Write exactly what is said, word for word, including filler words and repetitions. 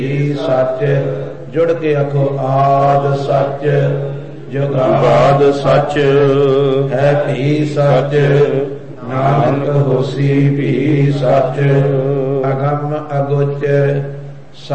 ਸੱਚ। ਜੁੜ ਕੇ ਆਖੋ ਆਦ ਸੱਚ ਜੁਗਾਦ ਸੱਚ ਹੈ ਭੀ ਸੱਚ। ਨਾਨਕ ਹੋਸੀ ਭੀ ਸੱਚ। ਅਗੰਮ ਅਗੋਚਰ